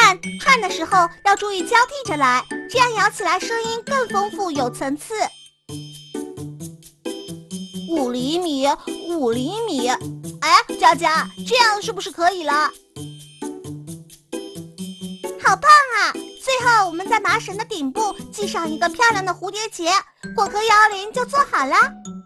但颤的时候要注意交替着来，这样摇起来声音更丰富有层次。5厘米，5厘米，哎，佳佳，这样是不是可以了？好棒啊！最后我们在麻绳的顶部系上一个漂亮的蝴蝶结，果壳120就做好了。